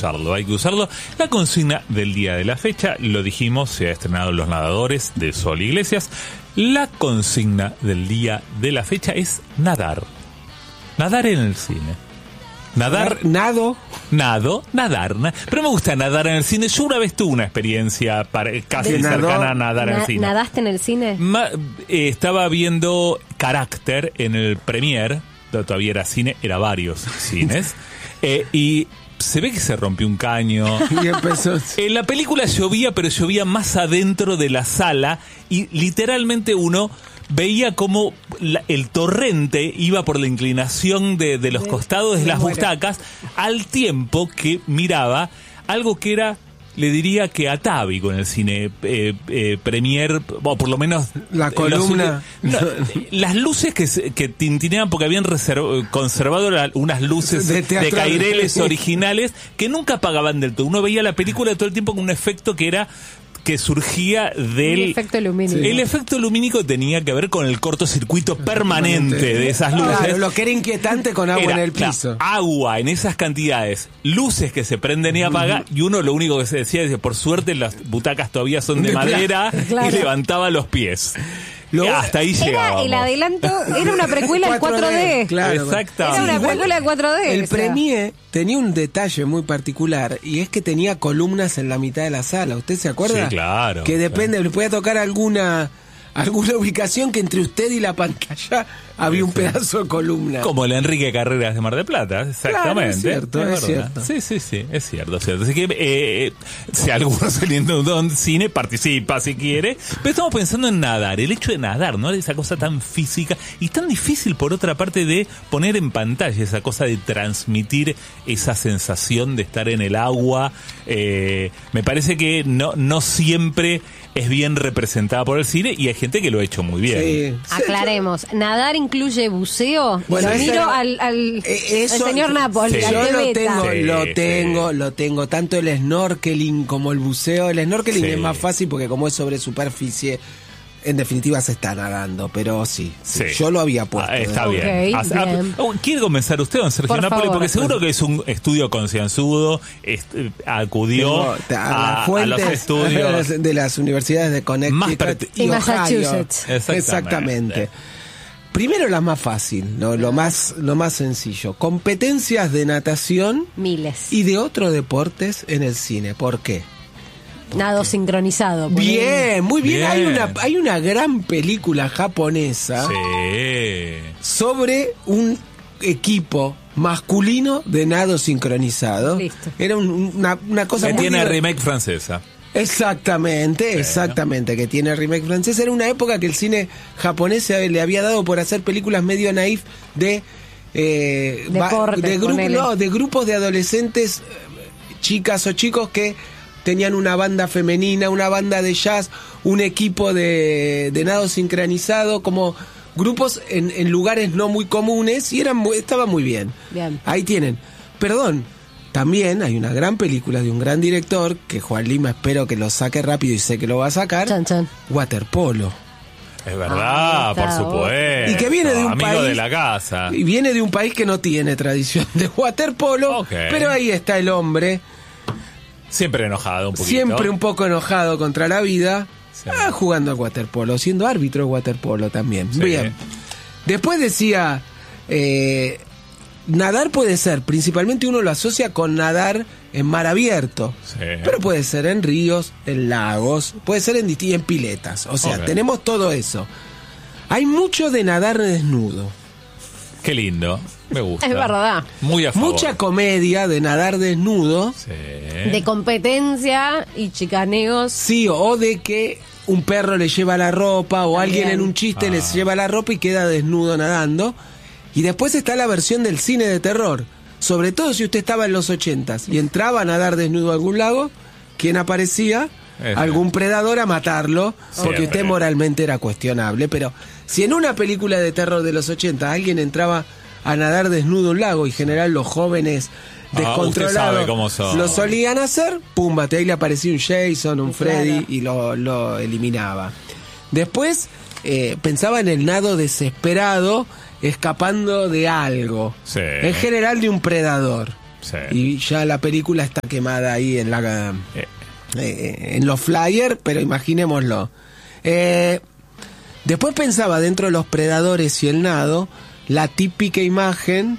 usarlo, hay que usarlo. La consigna del día de la fecha, lo dijimos, se ha estrenado Los Nadadores de Sol Iglesias. La consigna del día de la fecha es nadar. Nadar en el cine. Nadar. Nado. Nadar. Pero me gusta nadar en el cine. Yo una vez tuve una experiencia casi cercana a nadar en el cine. ¿Nadaste en el cine? Estaba viendo Carácter en el Premier. Todavía era cine, era varios cines. Y se ve que se rompió un caño. Y empezó. En la película llovía, pero llovía más adentro de la sala. Y literalmente uno veía cómo el torrente iba por la inclinación de los costados de las butacas, al tiempo que miraba algo que era, le diría que atávico en el cine Premier, o por lo menos la columna. Las luces que tintineaban, porque habían conservado unas luces de caireles originales que nunca apagaban del todo. Uno veía la película todo el tiempo con un efecto que surgía del... El efecto lumínico. El efecto lumínico tenía que ver con el cortocircuito permanente de esas luces. Claro, lo que era inquietante con agua en el piso. Agua en esas cantidades, luces que se prenden y apagan, y uno lo único que se decía es, por suerte las butacas todavía son de madera, y levantaba los pies. Hasta ahí llegábamos. El adelanto era una precuela en 4D. Claro, exactamente. Era una precuela en 4D. El Premier tenía un detalle muy particular, y es que tenía columnas en la mitad de la sala. ¿Usted se acuerda? Sí, claro. Que depende, le podía tocar alguna ubicación que entre usted y la pantalla había un pedazo de columna. Como el Enrique Carreras de Mar del Plata, exactamente. Claro, es cierto. Sí, es cierto. Así que si alguno saliendo de un cine, participa si quiere. Pero estamos pensando en nadar, el hecho de nadar, ¿no? Esa cosa tan física y tan difícil, por otra parte, de poner en pantalla, esa cosa de transmitir esa sensación de estar en el agua. Me parece que no siempre es bien representada por el cine, y hay gente que lo ha hecho muy bien. Sí. Aclaremos, ¿nadar incluye buceo? Bueno, lo miro al señor Napoli, sí. al Yo Tebeta. lo tengo, tanto el snorkeling como el buceo. El snorkeling Sí. es más fácil porque como es sobre superficie, en definitiva se está nadando, pero sí. Yo lo había puesto. Está Ok, bien. bien. ¿Quiere comenzar usted, don Sergio Por Napoli? favor. Porque seguro que es un estudio concienzudo, acudió a a los estudios de las universidades de Connecticut y Ohio. Massachusetts. Exactamente. Primero la más fácil, ¿no? lo más sencillo. Competencias de natación Miles. y de otros deportes en el cine. ¿Por qué? Nado sincronizado. por ejemplo. Bien, muy bien. Bien. Hay una gran película japonesa Sí. sobre un equipo masculino de nado sincronizado. Listo. Era una cosa Que muy tiene divertida. remake francesa. Exactamente, que tiene remake francés. Era una época que el cine japonés le había dado por hacer películas medio naif de Deportes, de grupos de adolescentes, chicas o chicos que tenían una banda femenina, una banda de jazz, un equipo de nado sincronizado, como grupos en lugares no muy comunes, y estaba muy bien. Bien. Ahí tienen. Perdón, también hay una gran película de un gran director, que Juan Lima espero que lo saque rápido y sé que lo va a sacar, Chan, chan. Waterpolo. Es verdad, Ahí por está. supuesto. Y que viene de un amigo país de la casa. Y viene de un país que no tiene tradición de waterpolo, Ok. pero ahí está el hombre, Siempre enojado un poquito. siempre un poco enojado contra la vida, Sí. jugando al waterpolo, siendo árbitro de waterpolo también. Sí. Bien. Después decía, nadar puede ser, principalmente uno lo asocia con nadar en mar abierto, Sí. pero puede ser en ríos, en lagos, puede ser en piletas, o sea, Ok. tenemos todo eso. Hay mucho de nadar desnudo. Qué lindo. Me gusta. Es verdad. Muy a favor. Mucha comedia de nadar desnudo, Sí. De competencia y chicaneos. sí, o de que un perro le lleva la ropa o También. alguien en un chiste les lleva la ropa y queda desnudo nadando. Y después está la versión del cine de terror, sobre todo si usted estaba en los 80s y entraba a nadar desnudo a algún lago, ¿quién aparecía? Algún predador a matarlo, porque Siempre. usted moralmente era cuestionable. Pero si en una película de terror de los 80 alguien entraba a nadar desnudo a un lago, y en general los jóvenes usted descontrolados sabe cómo son. lo solían hacer, púmbate, ahí le aparecía un Jason, un Freddy, y lo eliminaba. Después pensaba en el nado desesperado, escapando de algo, Sí. en general de un predador. Sí. Y ya la película está quemada ahí en los flyers, pero imaginémoslo. Después pensaba, dentro de los predadores y el nado, la típica imagen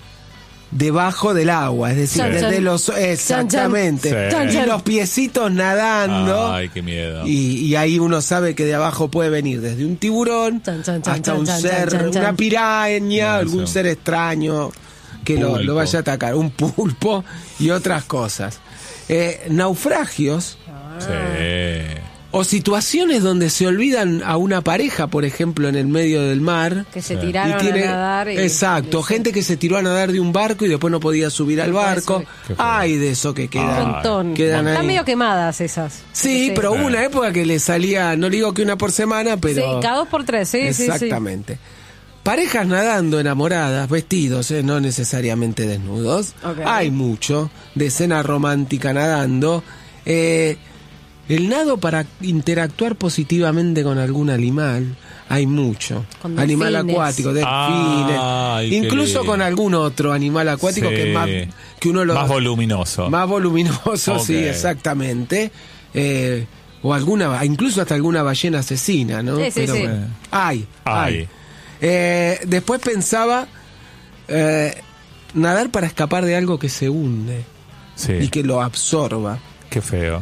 debajo del agua, es decir, desde los... Exactamente. Sí. Y los piecitos nadando. Ay, qué miedo. Y ahí uno sabe que de abajo puede venir desde un tiburón hasta un ser, una piraña, algún ser extraño que lo vaya a atacar, un pulpo y otras cosas. Naufragios. Sí. O situaciones donde se olvidan a una pareja, por ejemplo, en el medio del mar. Que se tiraron a nadar. Exacto, gente que se tiró a nadar de un barco y después no podía subir al barco. Hay de eso que quedan. Un montón. Quedan Están ahí. medio quemadas esas. Sí, pero hubo una época que le salía, no digo que una por semana, pero... Sí, cada 2 por 3, sí. Exactamente. Parejas nadando enamoradas, vestidos, no necesariamente desnudos. Okay. Hay mucho de escena romántica nadando. El nado para interactuar positivamente con algún animal, hay mucho. Con animal delfines. Acuático, delfines, Ay, incluso qué con algún otro animal acuático que es más, que uno lo más voluminoso. Más voluminoso, Okay. sí, exactamente. O incluso hasta alguna ballena asesina, ¿no? Sí, sí, sí. Bueno, hay. Después pensaba nadar para escapar de algo que se hunde Sí. y que lo absorba. Qué feo.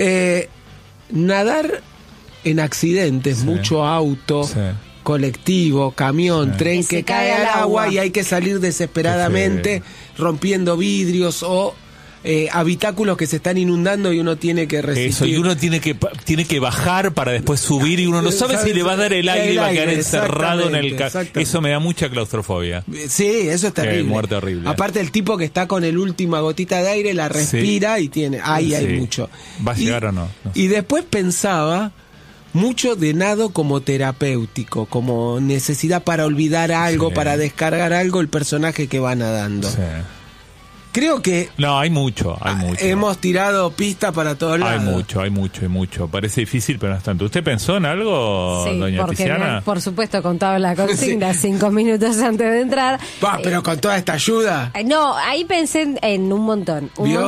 Nadar en accidentes, Sí. mucho auto, Sí. colectivo, camión, tren Que que se cae al agua y hay que salir desesperadamente rompiendo vidrios o habitáculos que se están inundando y uno tiene que resistir. Eso, y uno tiene que bajar para después subir y uno no sabe si le va a dar el aire y va a quedar encerrado en el... exactamente. Eso me da mucha claustrofobia. Sí, eso es terrible. Muerte horrible. Aparte el tipo que está con el última gotita de aire la respira y tiene... Ahí hay Sí. mucho. ¿Va a llegar o no? No sé. Y después pensaba mucho de nado como terapéutico, como necesidad para olvidar algo, Sí. para descargar algo el personaje que va nadando. Sí. Creo que No, hay mucho. hemos tirado pistas para todos lados. Hay mucho. Parece difícil, pero no es tanto. ¿Usted pensó en algo, Sí, doña porque Tiziana? por supuesto contaba la consigna 5 minutos antes de entrar. Pero con toda esta ayuda. No, ahí pensé en un montón. ¿Vio?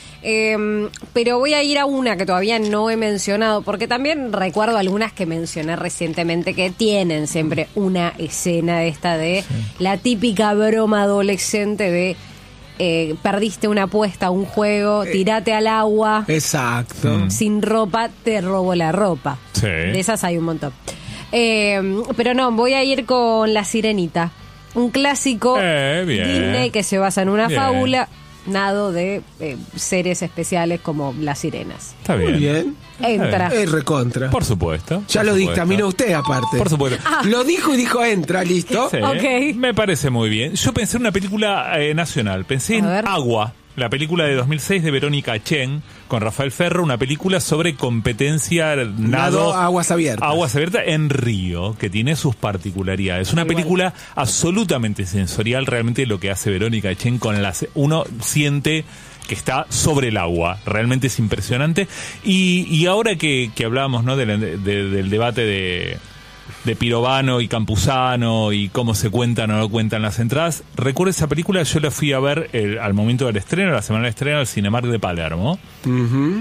Pero voy a ir a una que todavía no he mencionado, porque también recuerdo algunas que mencioné recientemente que tienen siempre una escena de esta de la típica broma adolescente de perdiste una apuesta, un juego, tirate al agua, Exacto. sin ropa, te robo la ropa. Sí. De esas hay un montón. Pero no, voy a ir con La Sirenita. Un clásico Bien. Disney que se basa en una Bien. fábula, nado de seres especiales como las sirenas. Está Muy bien. bien. Entra. Recontra. Por supuesto. Ya por lo supuesto. dictaminó usted aparte. Por supuesto. Lo dijo y dijo entra, listo. Sí, Ok. me parece muy bien. Yo pensé en una película nacional. Pensé A en ver. Agua, la película de 2006 de Verónica Chen con Rafael Ferro, una película sobre competencia Nado aguas abiertas. Aguas abiertas en río, que tiene sus particularidades. Una película absolutamente sensorial, realmente lo que hace Verónica Chen con uno siente que está sobre el agua, realmente es impresionante. Y ahora que hablábamos, ¿no?, del debate de Pirovano y Campuzano y cómo se cuentan o no cuentan las entradas, recuerdo esa película, yo la fui a ver al momento del estreno, la semana del estreno, al Cinemark de Palermo. Ujú.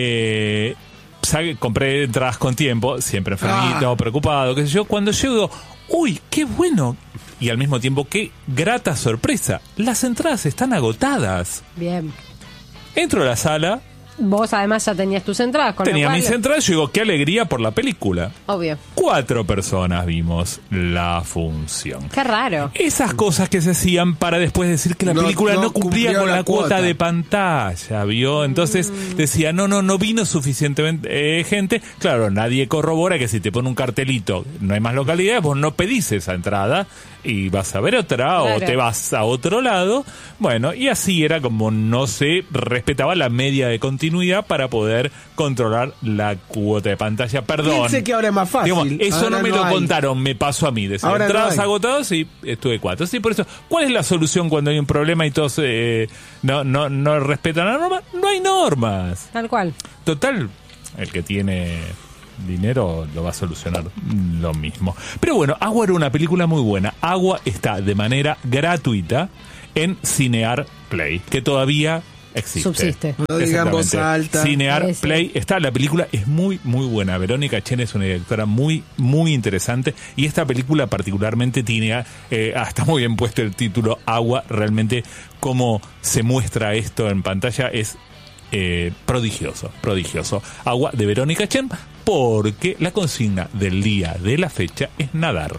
Compré entradas con tiempo, siempre enfermito, preocupado, qué sé yo. Cuando llego, uy, qué bueno. Y al mismo tiempo, qué grata sorpresa. Las entradas están agotadas. Bien. Entro a la sala, Vos además ya tenías tus entradas. Con tenía lo cual, mis entradas, yo digo, qué alegría por la película. Obvio. 4 personas vimos la función. Qué raro. Esas cosas que se hacían para después decir que la No- película no no cumplía cumplió con la la cuota cuota. de pantalla, ¿vio? Entonces decía, no vino suficientemente gente. Claro, nadie corrobora que si te pone un cartelito, no hay más localidades, vos no pedís esa entrada y vas a ver otra o Claro. te vas a otro lado. Bueno, y así era como no se respetaba la media de continuidad para poder controlar la cuota de pantalla. Perdón. Piense que ahora es más fácil. Digamos, eso Ahora no me lo hay. contaron, me pasó a mí. Decía, Ahora no entradas hay. agotadas y estuve 4. Sí, por eso, ¿cuál es la solución cuando hay un problema y todos no respetan la norma? No hay normas. Tal cual. Total, el que tiene dinero lo va a solucionar lo mismo. Pero bueno, Agua era una película muy buena. Agua está de manera gratuita en Cinear Play, que todavía existe. Subsiste. No digan voz alta. Cinear Ese. Play está. La película es muy, muy buena. Verónica Chen es una directora muy, muy interesante. Y esta película particularmente tiene, está muy bien puesto el título, Agua. Realmente cómo se muestra esto en pantalla es prodigioso. Agua de Verónica Chen, porque la consigna del día de la fecha es nadar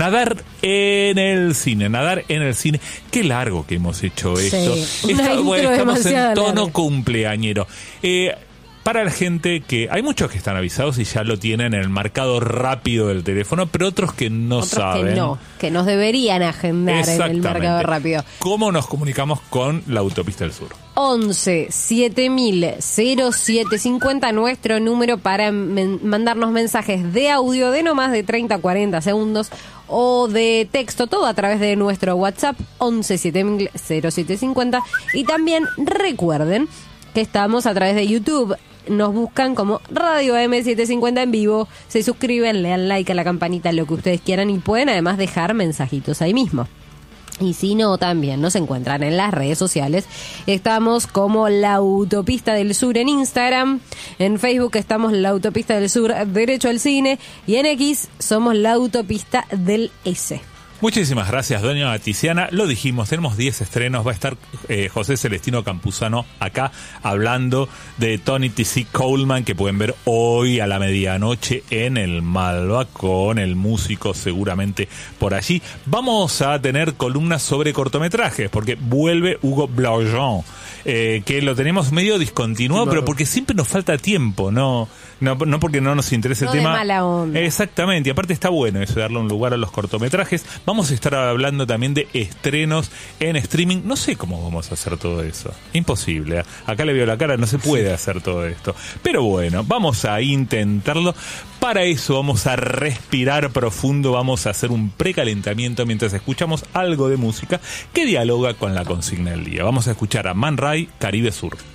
en el cine. Qué largo que hemos hecho Sí, esto. una intro Estamos en demasiado tono larga. cumpleañero. Para la gente que hay muchos que están avisados y ya lo tienen en el marcado rápido del teléfono, pero otros que no Otros saben. que nos deberían agendar en el Exactamente. mercado rápido. ¿Cómo nos comunicamos con la Autopista del Sur? 11 7000 0750, nuestro número para mandarnos mensajes de audio de no más de 30 a 40 segundos o de texto, todo a través de nuestro WhatsApp 11 7000 0750. Y también recuerden que estamos a través de YouTube. Nos buscan como Radio AM750 en vivo, se suscriben, le dan like a la campanita, lo que ustedes quieran, y pueden además dejar mensajitos ahí mismo. Y si no, también nos encuentran en las redes sociales. Estamos como La Autopista del Sur en Instagram. En Facebook estamos La Autopista del Sur Derecho al Cine. Y en X somos La Autopista del S. Muchísimas gracias, doña Tiziana. Lo dijimos, tenemos 10 estrenos. Va a estar José Celestino Campuzano acá hablando de Tony T.C. Coleman, que pueden ver hoy a la medianoche en el Malva, con el músico seguramente por allí. Vamos a tener columnas sobre cortometrajes, porque vuelve Hugo Blaujean, que lo tenemos medio discontinuado, pero porque siempre nos falta tiempo, no porque no nos interese No el de tema. mala onda. Exactamente, y aparte está bueno eso de darle un lugar a los cortometrajes. Vamos a estar hablando también de estrenos en streaming. No sé cómo vamos a hacer todo eso. Imposible. Acá le veo la cara, no se puede hacer todo esto. Pero bueno, vamos a intentarlo. Para eso vamos a respirar profundo, vamos a hacer un precalentamiento mientras escuchamos algo de música que dialoga con la consigna del día. Vamos a escuchar a Man Ray, Caribe Sur.